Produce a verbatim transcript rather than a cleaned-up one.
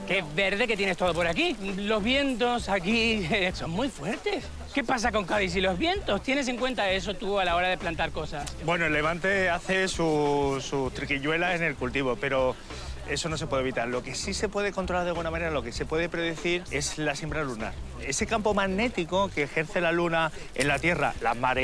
Qué verde que tienes todo por aquí. Los vientos aquí eh, son muy fuertes. ¿Qué pasa con Cádiz y los vientos? ¿Tienes en cuenta eso tú a la hora de plantar cosas? Bueno, el Levante hace sus su triquilluelas en el cultivo, pero eso no se puede evitar. Lo que sí se puede controlar de buena manera, lo que se puede predecir es la siembra lunar. Ese campo magnético que ejerce la luna en la Tierra, las mareas,